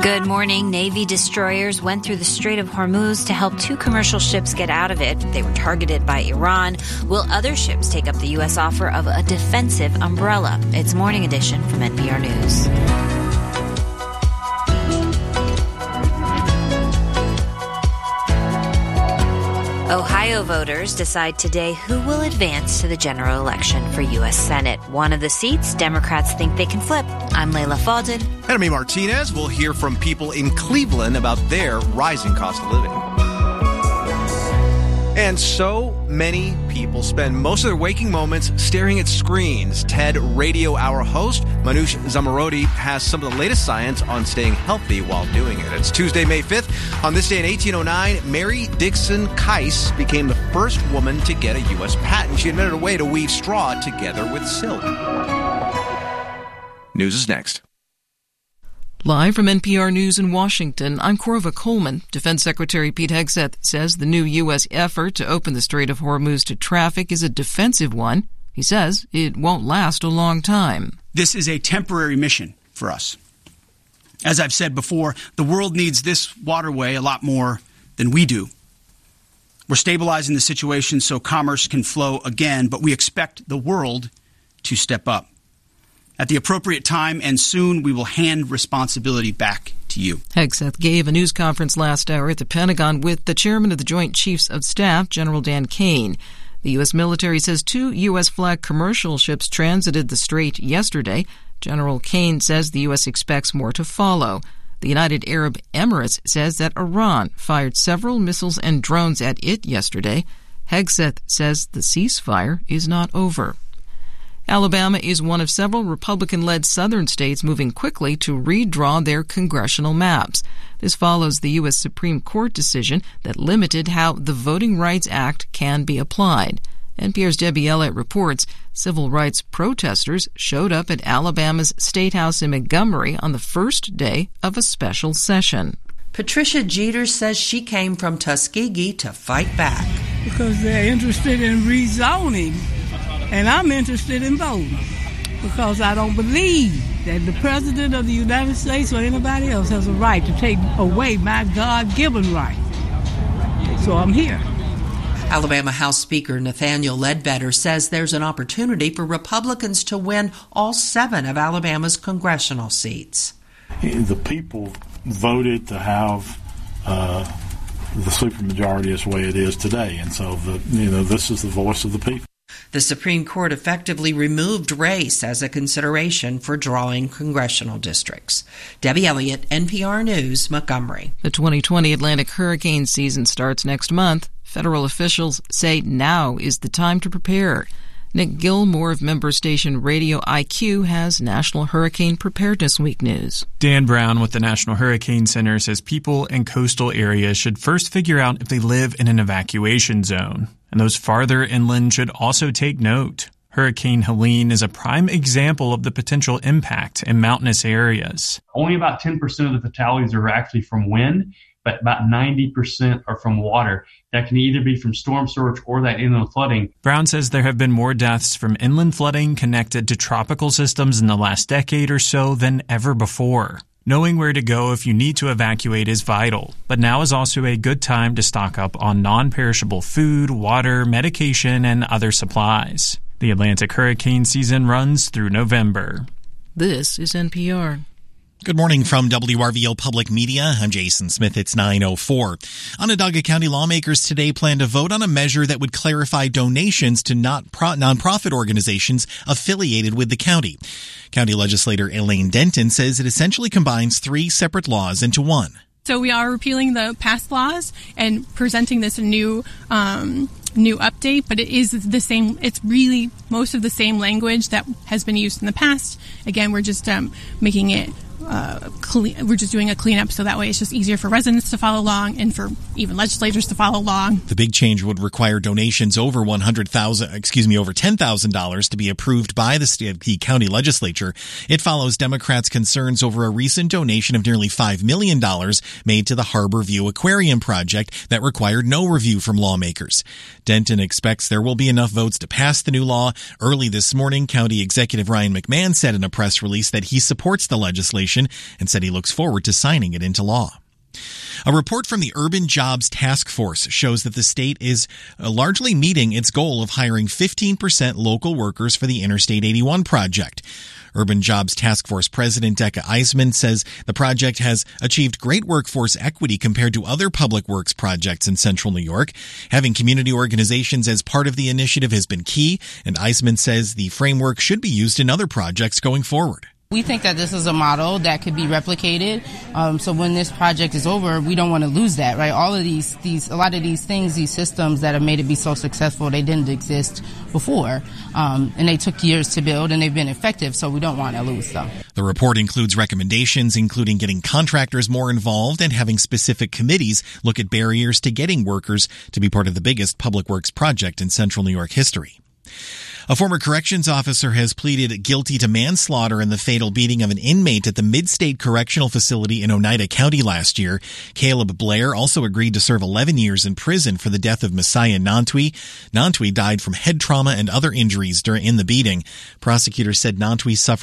Good morning. Navy destroyers went through the Strait of Hormuz to help two commercial ships get out of it. They were targeted by Iran. Will other ships take up the U.S. offer of a defensive umbrella? It's Morning Edition from NPR News. Ohio voters decide today who will advance to the general election for U.S. Senate. One of the seats Democrats think they can flip. I'm Layla Fadel. And I'm Martinez. We'll hear from people in Cleveland about their rising cost of living. And so many people spend most of their waking moments staring at screens. TED Radio Hour host Manoush Zomorodi has some of the latest science on staying healthy while doing it. It's Tuesday, May 5th. On this day in 1809, Mary Dixon Kice became the first woman to get a U.S. patent. She invented a way to weave straw together with silk. News is next. Live from NPR News in Washington, I'm Corva Coleman. Defense Secretary Pete Hegseth says the new U.S. effort to open the Strait of Hormuz to traffic is a defensive one. He says it won't last a long time. This is a temporary mission for us. As I've said before, the world needs this waterway a lot more than we do. We're stabilizing the situation so commerce can flow again, but we expect the world to step up. At the appropriate time and soon, we will hand responsibility back to you. Hegseth gave a news conference last hour at the Pentagon with the chairman of the Joint Chiefs of Staff, General Dan Kane. The U.S. military says 2 U.S.-flagged commercial ships transited the strait yesterday. General Kane says the U.S. expects more to follow. The United Arab Emirates says that Iran fired several missiles and drones at it yesterday. Hegseth says the ceasefire is not over. Alabama is one of several Republican-led southern states moving quickly to redraw their congressional maps. This follows the U.S. Supreme Court decision that limited how the Voting Rights Act can be applied. NPR's Debbie Elliott reports civil rights protesters showed up at Alabama's State House in Montgomery on the first day of a special session. Patricia Jeter says she came from Tuskegee to fight back. Because they're interested in rezoning. And I'm interested in voting because I don't believe that the President of the United States or anybody else has a right to take away my God-given right. So I'm here. Alabama House Speaker Nathaniel Ledbetter says there's an opportunity for Republicans to win all 7 of Alabama's congressional seats. The people voted to have the supermajority is the way it is today, and so this is the voice of the people. The Supreme Court effectively removed race as a consideration for drawing congressional districts. Debbie Elliott, NPR News, Montgomery. The 2020 Atlantic hurricane season starts next month. Federal officials say now is the time to prepare. Nick Gilmore of member station Radio IQ has National Hurricane Preparedness Week news. Dan Brown with the National Hurricane Center says people in coastal areas should first figure out if they live in an evacuation zone. And those farther inland should also take note. Hurricane Helene is a prime example of the potential impact in mountainous areas. Only about 10% of the fatalities are actually from wind, but about 90% are from water. That can either be from storm surge or that inland flooding. Brown says there have been more deaths from inland flooding connected to tropical systems in the last decade or so than ever before. Knowing where to go if you need to evacuate is vital, but now is also a good time to stock up on non-perishable food, water, medication, and other supplies. The Atlantic hurricane season runs through November. This is NPR. Good morning from WRVO Public Media. I'm Jason Smith. It's 9:04. Onondaga County lawmakers today plan to vote on a measure that would clarify donations to nonprofit organizations affiliated with the county. County legislator Elaine Denton says it essentially combines 3 separate laws into one. So we are repealing the past laws and presenting this new update, but it is the same. It's really most of the same language that has been used in the past. Again, we're just making it we're just doing a cleanup so that way it's just easier for residents to follow along and for even legislators to follow along. The big change would require donations over $10,000 to be approved by the county legislature. It follows Democrats' concerns over a recent donation of nearly $5 million made to the Harbor View Aquarium project that required no review from lawmakers. Denton expects there will be enough votes to pass the new law. Early this morning, County Executive Ryan McMahon said in a press release that he supports the legislation legislation and said he looks forward to signing it into law. A report from the Urban Jobs Task Force shows that the state is largely meeting its goal of hiring 15% local workers for the Interstate 81 project. Urban Jobs Task Force President Decca Eisman says the project has achieved great workforce equity compared to other public works projects in central New York. Having community organizations as part of the initiative has been key, and Eisman says the framework should be used in other projects going forward. We think that this is a model that could be replicated. So when this project is over, we don't want to lose that, right? All of a lot of these things, these systems that have made it be so successful, they didn't exist before. And they took years to build and they've been effective. So we don't want to lose them. The report includes recommendations, including getting contractors more involved and having specific committees look at barriers to getting workers to be part of the biggest public works project in central New York history. A former corrections officer has pleaded guilty to manslaughter in the fatal beating of an inmate at the Mid-State Correctional Facility in Oneida County last year. Caleb Blair also agreed to serve 11 years in prison for the death of Messiah Nantwi. Nantwi died from head trauma and other injuries in the beating. Prosecutors said Nantwi suffered